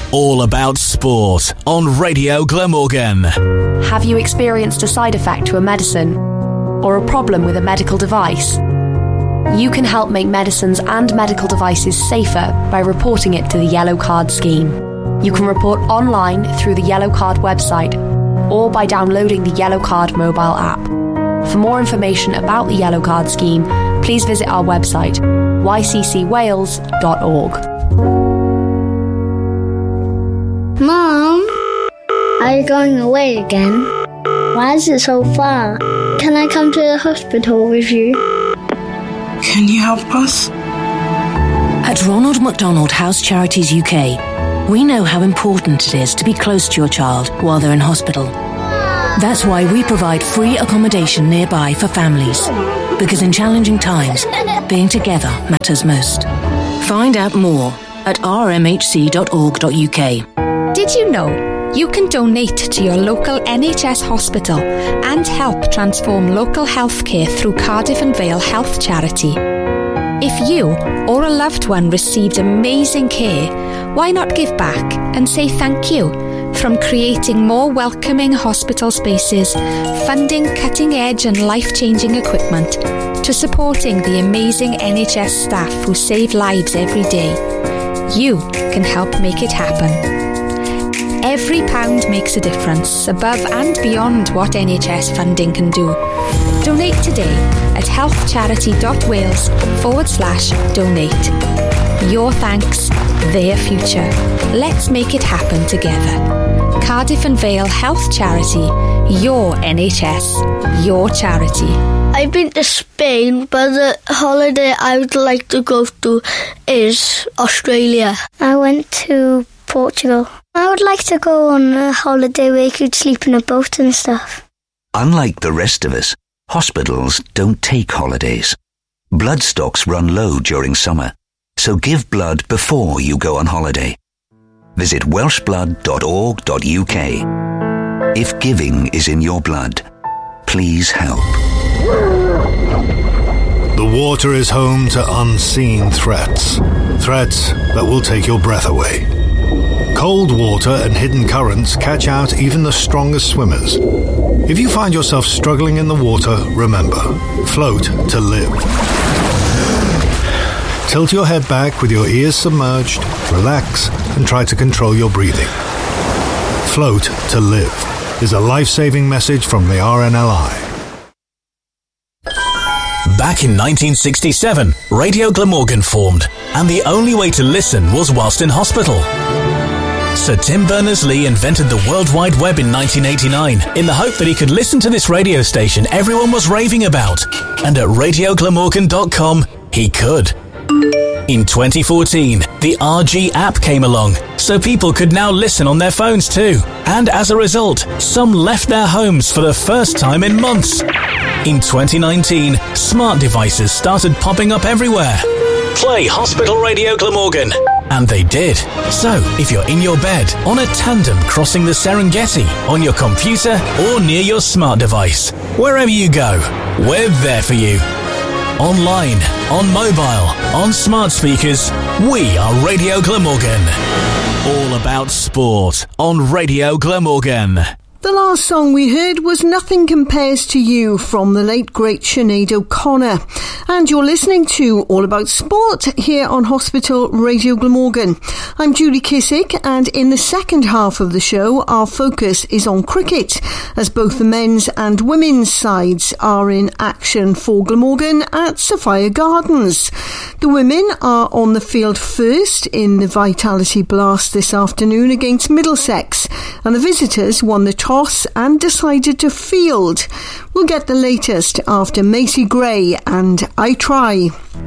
All About Sport on Radio Glamorgan. Have you experienced a side effect to a medicine or a problem with a medical device? You can help make medicines and medical devices safer by reporting it to the Yellow Card scheme. You can report online through the Yellow Card website or by downloading the Yellow Card mobile app. For more information about the Yellow Card scheme, please visit our website, yccwales.org. Mom, are you going away again? Why is it so far? Can I come to the hospital with you? Can you help us? At Ronald McDonald House Charities UK, we know how important it is to be close to your child while they're in hospital. That's why we provide free accommodation nearby for families, because in challenging times, being together matters most. Find out more at rmhc.org.uk. Did you know you can donate to your local NHS hospital and help transform local healthcare through Cardiff and Vale Health Charity? If you or a loved one received amazing care, why not give back and say thank you? From creating more welcoming hospital spaces, funding cutting-edge and life-changing equipment, to supporting the amazing NHS staff who save lives every day, you can help make it happen. Every pound makes a difference, above and beyond what NHS funding can do. Donate today at healthcharity.wales/donate. Your thanks, their future. Let's make it happen together. Cardiff and Vale Health Charity. Your NHS. Your charity. I've been to Spain, but the holiday I would like to go to is Australia. I went to Portugal. I would like to go on a holiday where you could sleep in a boat and stuff. Unlike the rest of us, hospitals don't take holidays. Blood stocks run low during summer, so give blood before you go on holiday. Visit welshblood.org.uk. If giving is in your blood, please help. The water is home to unseen threats. Threats that will take your breath away. Cold water and hidden currents catch out even the strongest swimmers. If you find yourself struggling in the water, remember, float to live. Tilt your head back with your ears submerged, relax, and try to control your breathing. Float to live is a life-saving message from the RNLI. Back in 1967, Radio Glamorgan formed, and the only way to listen was whilst in hospital. Sir Tim Berners-Lee invented the World Wide Web in 1989 in the hope that he could listen to this radio station everyone was raving about. And at radioglamorgan.com, he could. In 2014, the RG app came along, so people could now listen on their phones too. And as a result, some left their homes for the first time in months. In 2019, smart devices started popping up everywhere. Play Hospital Radio Glamorgan. And they did. So, if you're in your bed, on a tandem crossing the Serengeti, on your computer, or near your smart device, wherever you go, we're there for you. Online, on mobile, on smart speakers, we are Radio Glamorgan. All About Sport on Radio Glamorgan. The last song we heard was Nothing Compares to You from the late great Sinead O'Connor. And you're listening to All About Sport here on Hospital Radio Glamorgan. I'm Julie Kissick, and in the second half of the show, our focus is on cricket, as both the men's and women's sides are in action for Glamorgan at Sophia Gardens. The women are on the field first in the Vitality Blast this afternoon against Middlesex, and the visitors won the toss and decided to field. We'll get the latest after Macy Gray and I Try.